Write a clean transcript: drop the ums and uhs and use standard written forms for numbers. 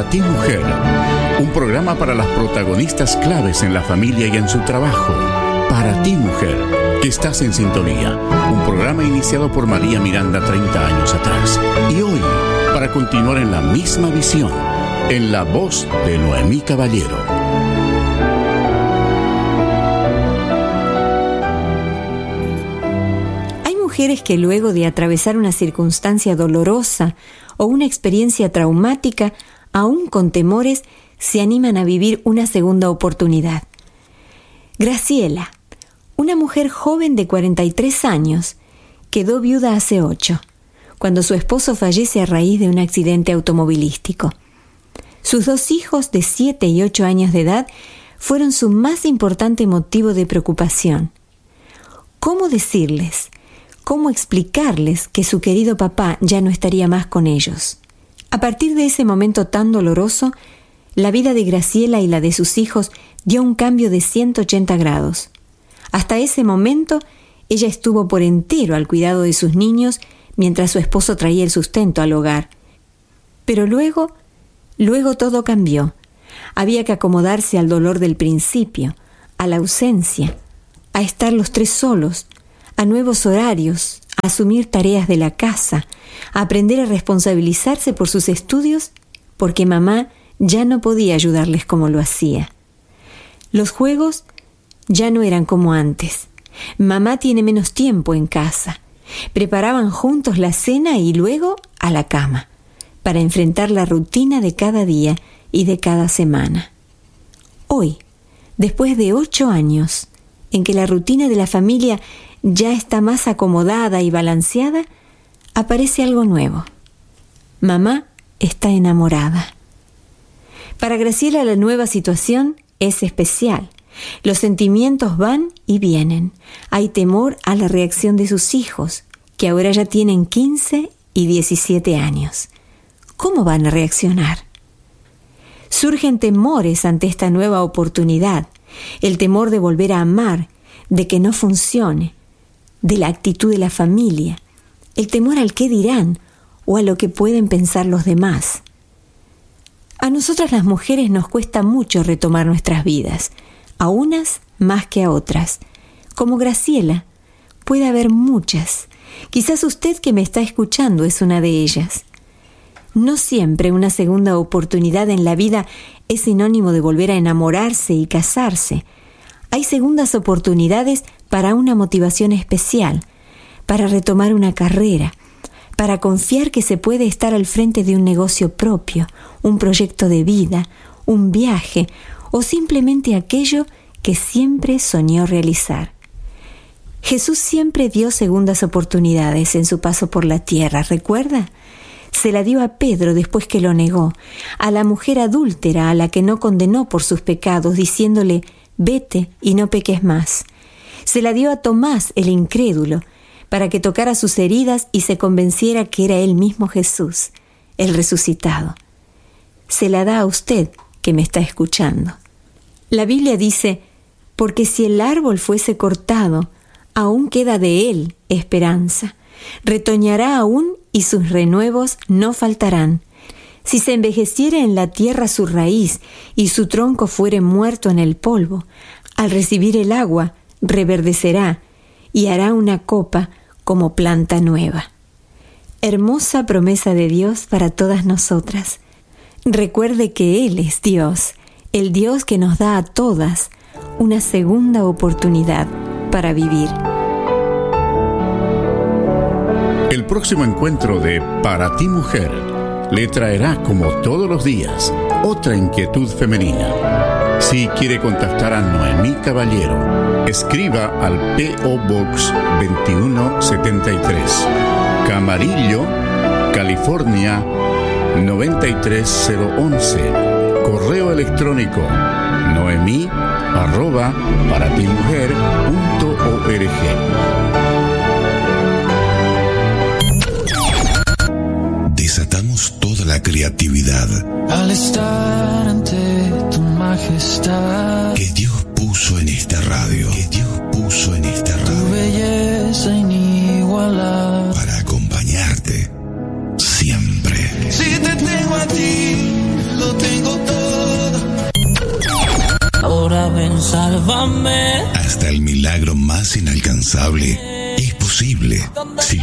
Para ti, mujer, un programa para las protagonistas claves en la familia y en su trabajo. Para ti, mujer, que estás en sintonía. Un programa iniciado por María Miranda 30 años atrás. Y hoy, para continuar en la misma visión, en la voz de Noemí Caballero. Hay mujeres que luego de atravesar una circunstancia dolorosa o una experiencia traumática, aún con temores, se animan a vivir una segunda oportunidad. Graciela, una mujer joven de 43 años, quedó viuda hace 8, cuando su esposo fallece a raíz de un accidente automovilístico. Sus 2 hijos de 7 y 8 años de edad fueron su más importante motivo de preocupación. ¿Cómo decirles, cómo explicarles que su querido papá ya no estaría más con ellos? A partir de ese momento tan doloroso, la vida de Graciela y la de sus hijos dio un cambio de 180 grados. Hasta ese momento, ella estuvo por entero al cuidado de sus niños mientras su esposo traía el sustento al hogar. Pero luego todo cambió. Había que acomodarse al dolor del principio, a la ausencia, a estar los 3 solos, a nuevos horarios, a asumir tareas de la casa, a aprender a responsabilizarse por sus estudios, porque mamá ya no podía ayudarles como lo hacía. Los juegos ya no eran como antes. Mamá tiene menos tiempo en casa. Preparaban juntos la cena y luego a la cama, para enfrentar la rutina de cada día y de cada semana. Hoy, después de 8 años, en que la rutina de la familia ya está más acomodada y balanceada, aparece algo nuevo. Mamá está enamorada. Para Graciela la nueva situación es especial. Los sentimientos van y vienen. Hay temor a la reacción de sus hijos, que ahora ya tienen 15 y 17 años. ¿Cómo van a reaccionar? Surgen temores ante esta nueva oportunidad. El temor de volver a amar, de que no funcione, de la actitud de la familia, el temor al qué dirán o a lo que pueden pensar los demás. A nosotras las mujeres nos cuesta mucho retomar nuestras vidas, a unas más que a otras. Como Graciela, puede haber muchas. Quizás usted que me está escuchando es una de ellas. No siempre una segunda oportunidad en la vida es sinónimo de volver a enamorarse y casarse. Hay segundas oportunidades para una motivación especial, para retomar una carrera, para confiar que se puede estar al frente de un negocio propio, un proyecto de vida, un viaje o simplemente aquello que siempre soñó realizar. Jesús siempre dio segundas oportunidades en su paso por la tierra, ¿recuerda? Se la dio a Pedro después que lo negó, a la mujer adúltera a la que no condenó por sus pecados, diciéndole: vete y no peques más. Se la dio a Tomás, el incrédulo, para que tocara sus heridas y se convenciera que era él mismo Jesús, el resucitado. Se la da a usted que me está escuchando. La Biblia dice: porque si el árbol fuese cortado, aún queda de él esperanza. Retoñará aún y sus renuevos no faltarán. Si se envejeciera en la tierra su raíz y su tronco fuere muerto en el polvo, al recibir el agua reverdecerá y hará una copa como planta nueva. Hermosa promesa de Dios para todas nosotras. Recuerde que Él es Dios, el Dios que nos da a todas una segunda oportunidad para vivir. El próximo encuentro de Para ti, mujer le traerá, como todos los días, otra inquietud femenina. Si quiere contactar a Noemí Caballero, escriba al P.O. Box 2173, Camarillo, California 93011. Correo electrónico noemi@paratimujer.org. Desatamos toda la creatividad al estar ante tu majestad que Dios puso en esta radio, tu belleza inigualable para acompañarte siempre. Si te tengo a ti, lo tengo ven, sálvame. Hasta el milagro más inalcanzable es posible si